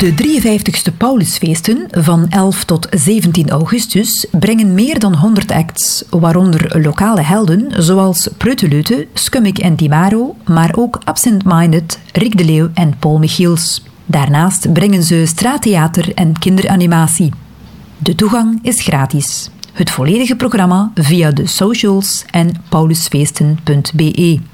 De 53ste Paulusfeesten van 11 tot 17 augustus brengen meer dan 100 acts, waaronder lokale helden zoals Preutelute, Skummick en Timaro, maar ook Absent Minded, Rick de Leeuw en Paul Michiels. Daarnaast brengen ze straattheater en kinderanimatie. De toegang is gratis. Het volledige programma via de socials en paulusfeesten.be.